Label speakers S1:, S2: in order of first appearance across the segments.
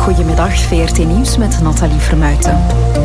S1: Goedemiddag, VRT Nieuws met Nathalie Vermuijten.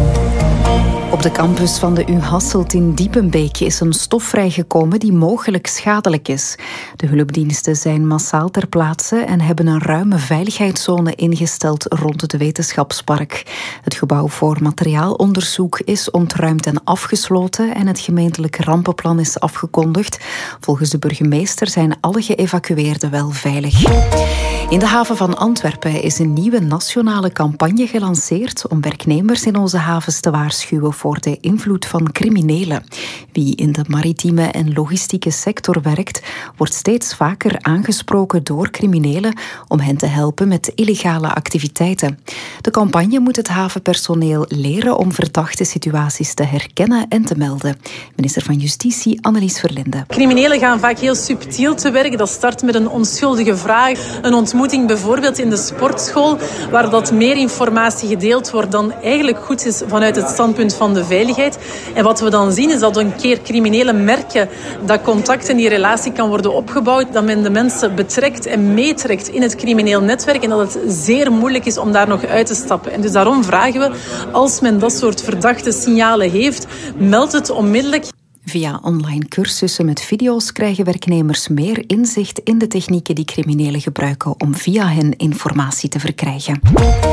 S1: Op de campus van de U Hasselt in Diepenbeek is een stof vrijgekomen die mogelijk schadelijk is. De hulpdiensten zijn massaal ter plaatse en hebben een ruime veiligheidszone ingesteld rond het wetenschapspark. Het gebouw voor materiaalonderzoek is ontruimd en afgesloten en het gemeentelijk rampenplan is afgekondigd. Volgens de burgemeester zijn alle geëvacueerden wel veilig. In de haven van Antwerpen is een nieuwe nationale campagne gelanceerd om werknemers in onze havens te waarschuwen voor de invloed van criminelen. Wie in de maritieme en logistieke sector werkt, wordt steeds vaker aangesproken door criminelen om hen te helpen met illegale activiteiten. De campagne moet het havenpersoneel leren om verdachte situaties te herkennen en te melden. Minister van Justitie Annelies Verlinde.
S2: Criminelen gaan vaak heel subtiel te werk. Dat start met een onschuldige vraag, een ontmoeting bijvoorbeeld in de sportschool, waar dat meer informatie gedeeld wordt dan eigenlijk goed is vanuit het standpunt van de veiligheid. En wat we dan zien is dat een keer criminelen merken dat contact en die relatie kan worden opgebouwd, dat men de mensen betrekt en meetrekt in het crimineel netwerk en dat het zeer moeilijk is om daar nog uit te stappen. En dus daarom vragen we, als men dat soort verdachte signalen heeft, meld het onmiddellijk.
S1: Via online cursussen met video's krijgen werknemers meer inzicht in de technieken die criminelen gebruiken om via hen informatie te verkrijgen.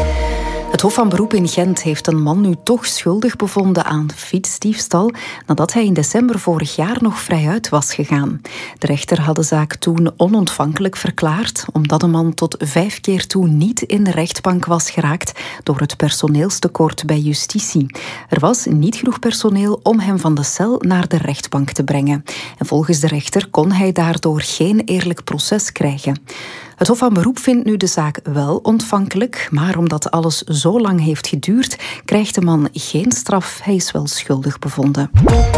S1: Het Hof van Beroep in Gent heeft een man nu toch schuldig bevonden aan fietsdiefstal nadat hij in december vorig jaar nog vrijuit was gegaan. De rechter had de zaak toen onontvankelijk verklaard omdat de man tot 5 keer toe niet in de rechtbank was geraakt door het personeelstekort bij justitie. Er was niet genoeg personeel om hem van de cel naar de rechtbank te brengen. En volgens de rechter kon hij daardoor geen eerlijk proces krijgen. Het Hof van Beroep vindt nu de zaak wel ontvankelijk, maar omdat alles zo lang heeft geduurd, krijgt de man geen straf. Hij is wel schuldig bevonden.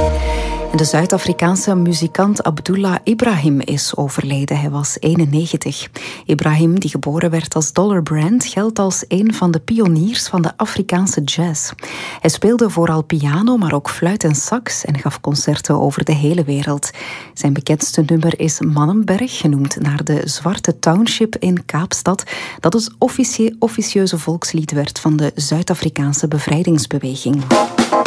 S1: En de Zuid-Afrikaanse muzikant Abdullah Ibrahim is overleden. Hij was 91. Ibrahim, die geboren werd als Dollar Brand, geldt als een van de pioniers van de Afrikaanse jazz. Hij speelde vooral piano, maar ook fluit en sax en gaf concerten over de hele wereld. Zijn bekendste nummer is Mannenberg, genoemd naar de Zwarte Township in Kaapstad, dat het officieuze volkslied werd van de Zuid-Afrikaanse bevrijdingsbeweging.